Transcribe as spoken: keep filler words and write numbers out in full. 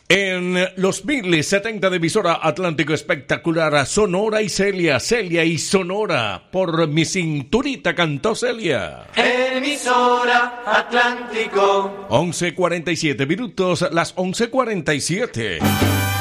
En los mil setenta de emisora Atlántico Espectacular, Sonora y Celia, Celia y Sonora, por mi cinturita cantó Celia. Emisora Atlántico. once cuarenta y siete minutos, las once cuarenta y siete.